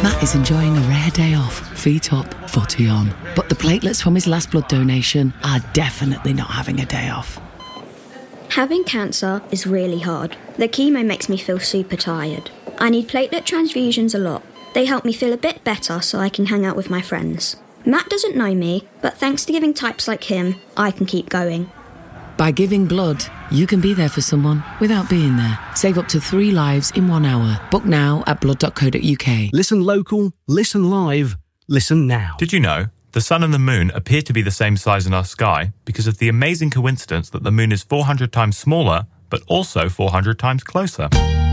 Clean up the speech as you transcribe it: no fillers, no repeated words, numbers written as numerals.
Matt is enjoying a rare day off, feet up, footy on. But the platelets from his last blood donation are definitely not having a day off. Having cancer is really hard. The chemo makes me feel super tired. I need platelet transfusions a lot. They help me feel a bit better so I can hang out with my friends. Matt doesn't know me, but thanks to giving types like him, I can keep going. By giving blood, you can be there for someone without being there. Save up to 3 lives in 1 hour. Book now at blood.co.uk. Listen local, listen live, listen now. Did you know the sun and the moon appear to be the same size in our sky because of the amazing coincidence that the moon is 400 times smaller, but also 400 times closer?